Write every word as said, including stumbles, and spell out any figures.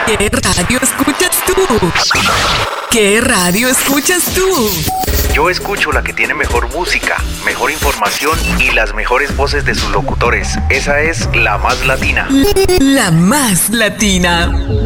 ¿Qué radio escuchas tú? ¿Qué radio escuchas tú? Yo escucho la que tiene mejor música, mejor información y las mejores voces de sus locutores. Esa es La Más Latina. La Más Latina.